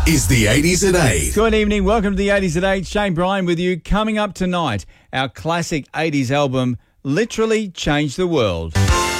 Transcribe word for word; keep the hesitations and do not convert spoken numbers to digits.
is the eighties at eight. Good evening. Welcome to the eighties at eight. Shane Bryan with you. Coming up tonight, our classic eighties album, Literally Changed the World.